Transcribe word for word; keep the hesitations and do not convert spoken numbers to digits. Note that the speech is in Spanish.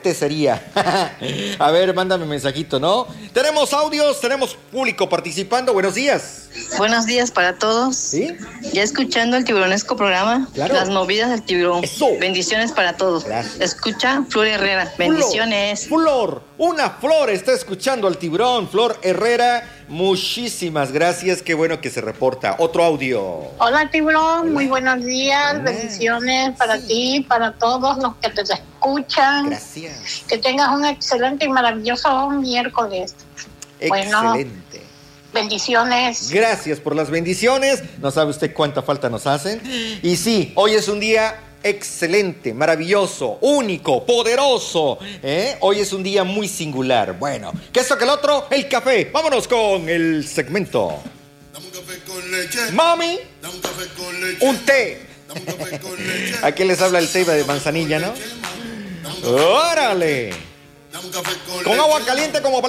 fuerte sería. A ver, mándame mensajito, ¿no? Tenemos audios, tenemos público participando. Buenos días. Buenos días para todos. ¿Sí? Ya escuchando el tiburonesco programa, claro. Las movidas del tiburón. Eso. Bendiciones para todos. Gracias. Escucha Flor Herrera. Bendiciones. Flor, Flor, una Flor está escuchando al tiburón. Flor Herrera, muchísimas gracias. Qué bueno que se reporta. Otro audio. Hola tiburón, Hola. Muy buenos días. Hola. Bendiciones para Sí. ti, para todos los que te escuchan. Gracias. Que tengas un excelente y maravilloso miércoles. Bueno. Excelente. Bendiciones. Gracias por las bendiciones. No sabe usted cuánta falta nos hacen. Y sí, hoy es un día excelente, maravilloso, único, poderoso. ¿eh? Hoy es un día muy singular. Bueno, ¿qué es lo que el otro? El café. Vámonos con el segmento. Dame un café con leche. Mami, Dame un café con leche. un té. Dame un café con leche. Aquí les habla el té de manzanilla, ¿no? Órale. Dame un café con Con leche. agua caliente como